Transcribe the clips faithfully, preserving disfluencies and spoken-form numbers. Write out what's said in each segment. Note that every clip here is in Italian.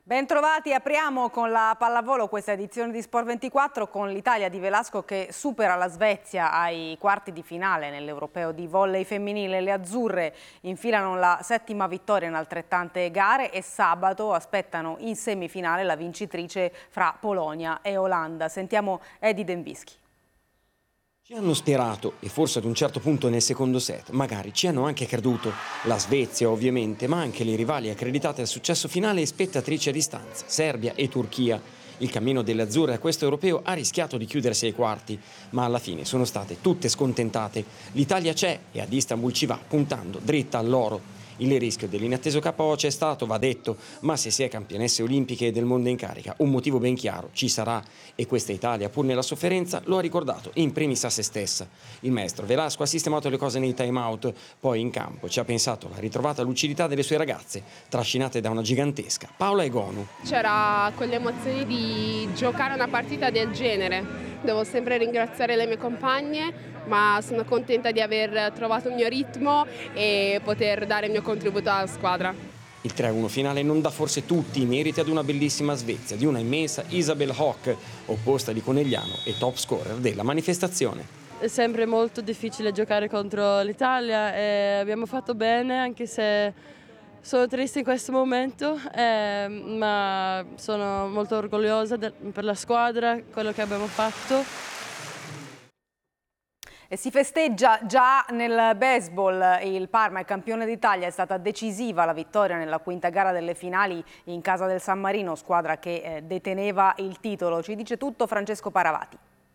Bentrovati, apriamo con la pallavolo questa edizione di Sport ventiquattro con l'Italia di Velasco che supera la Svezia ai quarti di finale nell'Europeo di volley femminile. Le azzurre infilano la settima vittoria in altrettante gare e sabato aspettano in semifinale la vincitrice fra Polonia e Olanda. Sentiamo Edi Dembischi. Ci hanno sperato e forse ad un certo punto nel secondo set magari ci hanno anche creduto. La Svezia ovviamente, ma anche le rivali accreditate al successo finale e spettatrici a distanza, Serbia e Turchia. Il cammino delle azzurre a questo europeo ha rischiato di chiudersi ai quarti, ma alla fine sono state tutte scontentate. L'Italia c'è e ad Istanbul ci va puntando dritta all'oro. Il rischio dell'inatteso K O c'è stato, va detto, ma se si è campionesse olimpiche del mondo in carica, un motivo ben chiaro ci sarà e questa Italia, pur nella sofferenza, lo ha ricordato in primis a se stessa. Il maestro Velasco ha sistemato le cose nei time out, poi in campo ci ha pensato alla ritrovata lucidità delle sue ragazze, trascinate da una gigantesca Paola Egonu. C'era quell'emozione di giocare una partita del genere. Devo sempre ringraziare le mie compagne, ma sono contenta di aver trovato il mio ritmo e poter dare il mio contributo alla squadra. Il tre a uno finale non dà forse tutti i meriti ad una bellissima Svezia, di una immensa Isabel Hock, opposta di Conegliano e top scorer della manifestazione. È sempre molto difficile giocare contro l'Italia e abbiamo fatto bene, anche se sono triste in questo momento, eh, ma sono molto orgogliosa per la squadra, quello che abbiamo fatto. E si festeggia già nel baseball, il Parma è campione d'Italia, è stata decisiva la vittoria nella quinta gara delle finali in casa del San Marino, squadra che eh, deteneva il titolo. Ci dice tutto Francesco Paravati.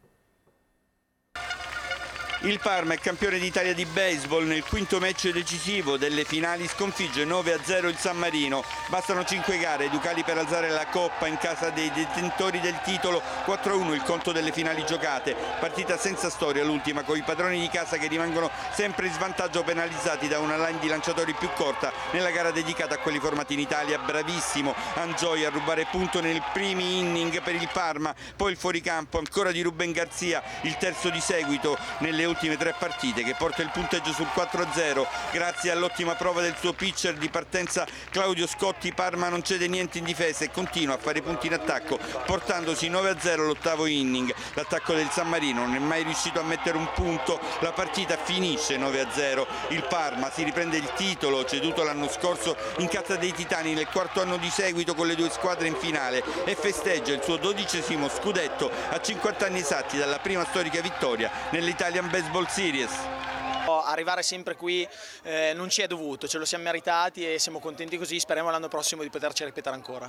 Il Parma è campione d'Italia di baseball, nel quinto match decisivo delle finali sconfigge nove a zero il San Marino. Bastano cinque gare ai Ducali per alzare la coppa in casa dei detentori del titolo. quattro a uno il conto delle finali giocate, partita senza storia l'ultima, con i padroni di casa che rimangono sempre in svantaggio, penalizzati da una line di lanciatori più corta nella gara dedicata a quelli formati in Italia. Bravissimo Angioia a rubare punto nel primi inning per il Parma, poi il fuoricampo ancora di Ruben Garzia, il terzo di seguito nelle ultime tre partite, che porta il punteggio sul quattro a zero. Grazie all'ottima prova del suo pitcher di partenza Claudio Scotti, Parma non cede niente in difesa e continua a fare punti in attacco, portandosi nove a zero l'ottavo inning. L'attacco del San Marino non è mai riuscito a mettere un punto, la partita finisce nove a zero. Il Parma si riprende il titolo ceduto l'anno scorso in casa dei Titani nel quarto anno di seguito con le due squadre in finale e festeggia il suo dodicesimo scudetto a cinquanta anni esatti dalla prima storica vittoria nell'Italian Baseball Series. Arrivare sempre qui eh, non ci è dovuto, ce lo siamo meritati e siamo contenti così, speriamo l'anno prossimo di poterci ripetere ancora.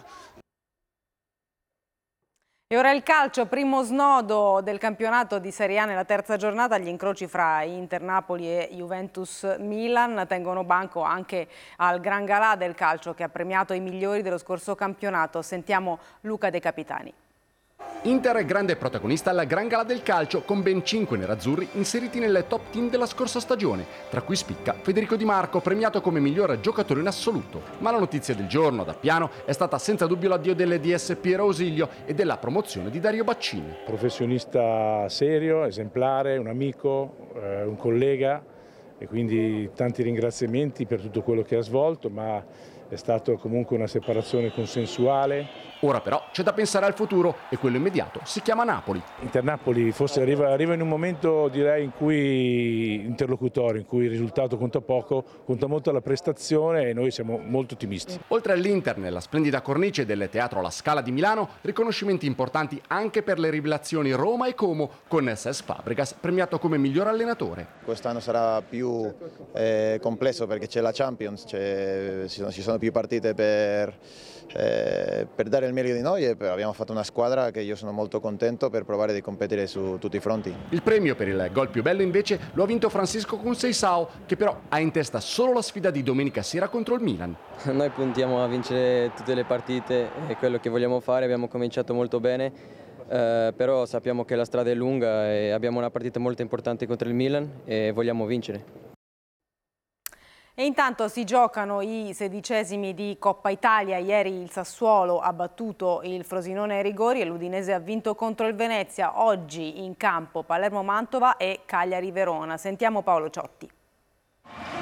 E ora il calcio, primo snodo del campionato di Serie A nella terza giornata, gli incroci fra Inter Napoli e Juventus Milan tengono banco anche al Gran Galà del calcio che ha premiato i migliori dello scorso campionato. Sentiamo Luca De Capitani. Inter è grande protagonista alla Gran Galà del calcio con ben cinque nerazzurri inseriti nelle top team della scorsa stagione, tra cui spicca Federico Di Marco, premiato come miglior giocatore in assoluto. Ma la notizia del giorno da piano è stata senza dubbio l'addio delle D S P Rausilio e della promozione di Dario Baccini. Professionista serio, esemplare, un amico, eh, un collega e quindi tanti ringraziamenti per tutto quello che ha svolto, ma è stata comunque una separazione consensuale. Ora però c'è da pensare al futuro e quello immediato si chiama Napoli. Inter-Napoli forse arriva, arriva in un momento direi in cui interlocutore, in cui il risultato conta poco, conta molto la prestazione e noi siamo molto ottimisti. Oltre all'Inter, nella splendida cornice del Teatro La Scala di Milano, riconoscimenti importanti anche per le rivelazioni Roma e Como, con Cesc Fabregas premiato come miglior allenatore. Quest'anno sarà più eh, complesso perché c'è la Champions, ci sono, ci sono più partite per, eh, per dare il meglio di noi e abbiamo fatto una squadra che io sono molto contento per provare di competere su tutti i fronti. Il premio per il gol più bello invece lo ha vinto Francisco Conceição, che però ha in testa solo la sfida di domenica sera contro il Milan. Noi puntiamo a vincere tutte le partite, è quello che vogliamo fare, abbiamo cominciato molto bene, eh, però sappiamo che la strada è lunga e abbiamo una partita molto importante contro il Milan e vogliamo vincere. E intanto si giocano i sedicesimi di Coppa Italia. Ieri il Sassuolo ha battuto il Frosinone ai rigori e l'Udinese ha vinto contro il Venezia. Oggi in campo Palermo-Mantova e Cagliari-Verona. Sentiamo Paolo Ciotti.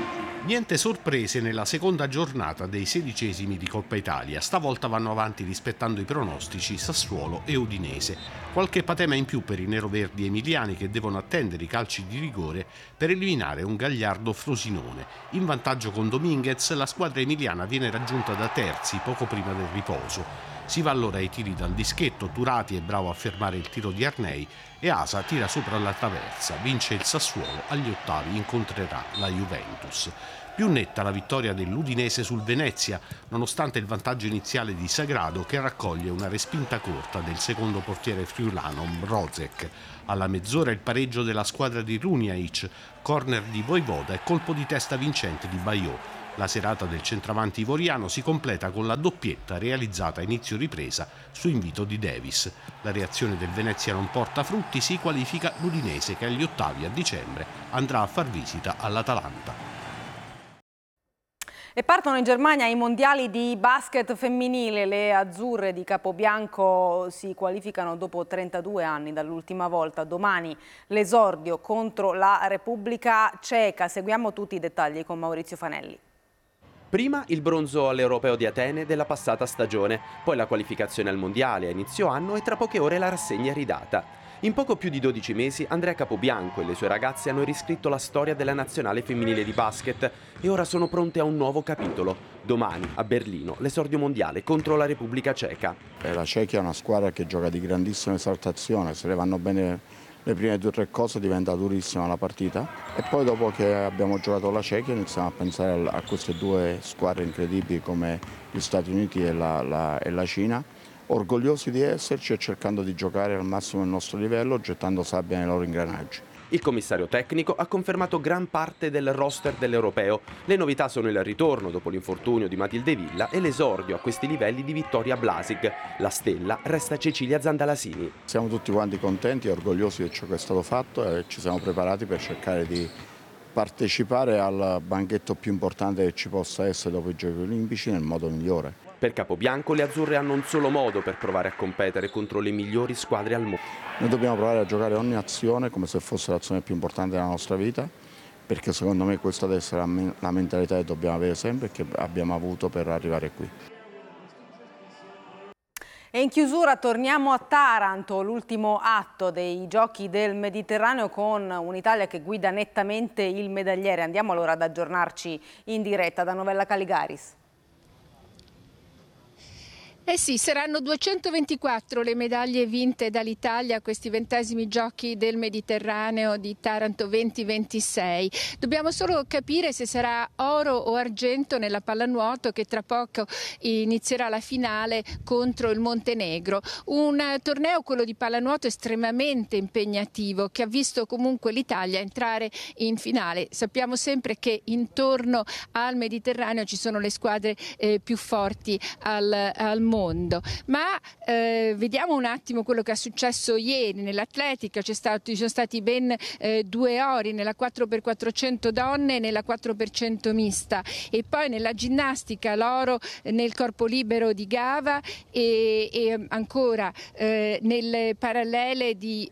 Niente sorprese nella seconda giornata dei sedicesimi di Coppa Italia. Stavolta vanno avanti rispettando i pronostici Sassuolo e Udinese. Qualche patema in più per i neroverdi emiliani che devono attendere i calci di rigore per eliminare un gagliardo Frosinone. In vantaggio con Dominguez, la squadra emiliana viene raggiunta da terzi poco prima del riposo. Si va allora ai tiri dal dischetto, Turati è bravo a fermare il tiro di Arnei e Asa tira sopra la traversa. Vince il Sassuolo, agli ottavi incontrerà la Juventus. Più netta la vittoria dell'Udinese sul Venezia, nonostante il vantaggio iniziale di Sagrado che raccoglie una respinta corta del secondo portiere friulano Mrozek. Alla mezz'ora il pareggio della squadra di Runjaic, corner di Vojvoda e colpo di testa vincente di Baillot. La serata del centravanti ivoriano si completa con la doppietta realizzata a inizio ripresa su invito di Davis. La reazione del Venezia non porta frutti, si qualifica l'Udinese che agli ottavi a dicembre andrà a far visita all'Atalanta. E partono in Germania i mondiali di basket femminile. Le azzurre di Capobianco si qualificano dopo trentadue anni dall'ultima volta. Domani l'esordio contro la Repubblica Ceca. Seguiamo tutti i dettagli con Maurizio Fanelli. Prima il bronzo all'Europeo di Atene della passata stagione, poi la qualificazione al mondiale a inizio anno e tra poche ore la rassegna ridata. In poco più di dodici mesi Andrea Capobianco e le sue ragazze hanno riscritto la storia della nazionale femminile di basket e ora sono pronte a un nuovo capitolo. Domani a Berlino l'esordio mondiale contro la Repubblica Ceca. La Cechia è una squadra che gioca di grandissima esaltazione, se le vanno bene le prime due o tre cose diventa durissima la partita e poi dopo che abbiamo giocato la Cechia iniziamo a pensare a queste due squadre incredibili come gli Stati Uniti e la, la, e la Cina, orgogliosi di esserci e cercando di giocare al massimo il nostro livello, gettando sabbia nei loro ingranaggi. Il commissario tecnico ha confermato gran parte del roster dell'Europeo. Le novità sono il ritorno dopo l'infortunio di Matilde Villa e l'esordio a questi livelli di Vittoria Blasig. La stella resta Cecilia Zandalasini. Siamo tutti quanti contenti e orgogliosi di ciò che è stato fatto e ci siamo preparati per cercare di partecipare al banchetto più importante che ci possa essere dopo i Giochi Olimpici nel modo migliore. Per Capobianco le azzurre hanno un solo modo per provare a competere contro le migliori squadre al mondo. Noi dobbiamo provare a giocare ogni azione come se fosse l'azione più importante della nostra vita, perché secondo me questa deve essere la mentalità che dobbiamo avere sempre e che abbiamo avuto per arrivare qui. E in chiusura torniamo a Taranto, l'ultimo atto dei Giochi del Mediterraneo con un'Italia che guida nettamente il medagliere. Andiamo allora ad aggiornarci in diretta da Novella Caligaris. Eh sì, saranno duecentoventiquattro le medaglie vinte dall'Italia a questi ventesimi Giochi del Mediterraneo di Taranto duemilaventisei. Dobbiamo solo capire se sarà oro o argento nella pallanuoto che tra poco inizierà la finale contro il Montenegro. Un torneo, quello di pallanuoto, estremamente impegnativo che ha visto comunque l'Italia entrare in finale. Sappiamo sempre che intorno al Mediterraneo ci sono le squadre eh, più forti al, al mondo. Mondo. Ma eh, vediamo un attimo quello che è successo ieri nell'atletica. C'è stato, ci sono stati ben eh, due ori nella quattro per quattrocento donne e nella quattro per cento mista, e poi nella ginnastica l'oro nel corpo libero di Gava e, e ancora eh, nelle parallele di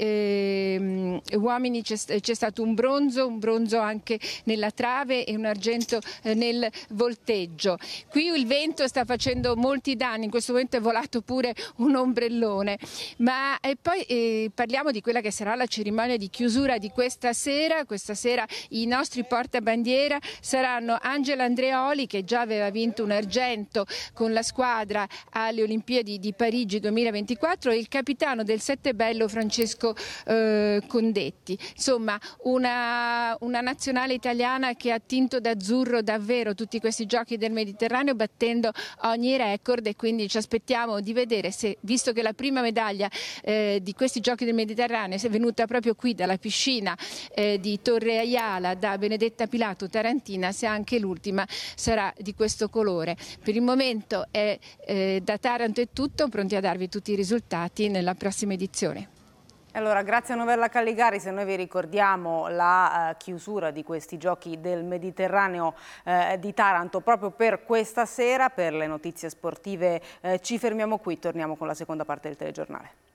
eh, uomini c'è, c'è stato un bronzo, un bronzo anche nella trave e un argento eh, nel volteggio. Qui il vento sta facendo molti danni, in questo momento è volato pure un ombrellone, ma e poi eh, parliamo di quella che sarà la cerimonia di chiusura di questa sera. Questa sera i nostri portabandiera saranno Angela Andreoli, che già aveva vinto un argento con la squadra alle Olimpiadi di Parigi duemilaventiquattro, e il capitano del Settebello Francesco eh, Condetti. Insomma, una, una nazionale italiana che ha tinto d'azzurro davvero tutti questi Giochi del Mediterraneo, battendo ogni record, e quindi ci aspettiamo di vedere se, visto che la prima medaglia eh, di questi Giochi del Mediterraneo è venuta proprio qui dalla piscina eh, di Torre Aiala da Benedetta Pilato Tarantina, se anche l'ultima sarà di questo colore. Per il momento è, eh, da Taranto è tutto, pronti a darvi tutti i risultati nella prossima edizione. Allora, grazie a Novella Calligari. Se noi vi ricordiamo la uh, chiusura di questi Giochi del Mediterraneo uh, di Taranto proprio per questa sera. Per le notizie sportive uh, ci fermiamo qui, torniamo con la seconda parte del telegiornale.